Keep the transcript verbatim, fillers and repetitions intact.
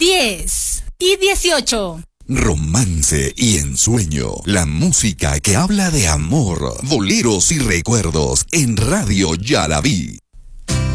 diez y dieciocho. Romance y ensueño. La música que habla de amor, boleros y recuerdos en Radio Yaraví.